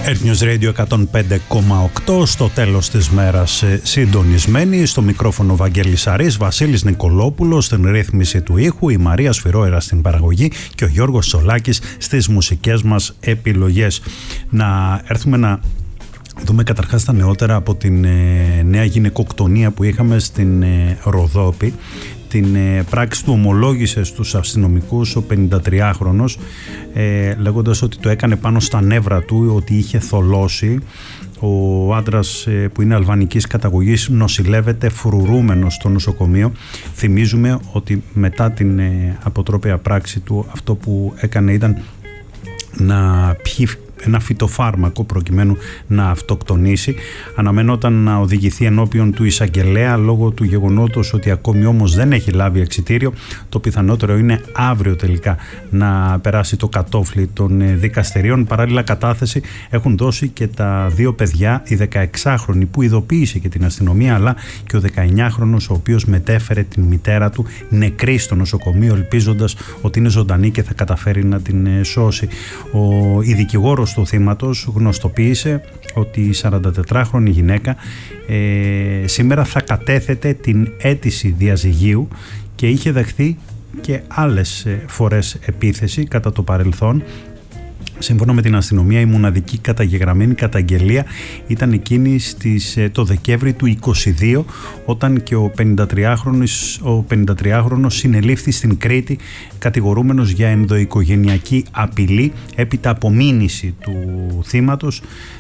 Earth News Radio 105,8 στο τέλος της μέρας συντονισμένοι. Στο μικρόφωνο Βαγγέλης Αρής, Βασίλης Νικολόπουλος στην ρύθμιση του ήχου, η Μαρία Σφυρόερα στην παραγωγή και ο Γιώργος Σολάκης στις μουσικές μας επιλογές. Να έρθουμε να δούμε καταρχάς τα νεότερα από την νέα γυναικοκτονία που είχαμε στην Ροδόπη. Την πράξη του ομολόγησε στους αστυνομικούς ο 53χρονος, λέγοντας ότι το έκανε πάνω στα νεύρα του, ότι είχε θολώσει. Ο άντρας που είναι αλβανικής καταγωγής νοσηλεύεται φρουρούμενος στο νοσοκομείο. Θυμίζουμε ότι μετά την αποτρόπαια πράξη του αυτό που έκανε ήταν να πιει ένα φυτοφάρμακο προκειμένου να αυτοκτονήσει. Αναμένονταν να οδηγηθεί ενώπιον του εισαγγελέα λόγω του γεγονότος ότι ακόμη όμως δεν έχει λάβει εξιτήριο. Το πιθανότερο είναι αύριο τελικά να περάσει το κατόφλι των δικαστηρίων. Παράλληλα κατάθεση έχουν δώσει και τα δύο παιδιά, η 16χρονη που ειδοποίησε και την αστυνομία, αλλά και ο 19χρονος ο οποίος μετέφερε την μητέρα του νεκρή στο νοσοκομείο, ελπίζοντας ότι είναι ζωντανή και θα καταφέρει να την σώσει. Η δικηγόρος του θύματος γνωστοποίησε ότι η 44χρονη γυναίκα σήμερα θα κατέθετε την αίτηση διαζυγίου και είχε δεχθεί και άλλες φορές επίθεση κατά το παρελθόν. Σύμφωνα με την αστυνομία, η μοναδική καταγεγραμμένη καταγγελία ήταν εκείνη το Δεκέμβρη του 2022, όταν και ο 53χρονος συνελήφθη στην Κρήτη κατηγορούμενος για ενδοοικογενειακή απειλή έπειτα από μήνυση του θύματος.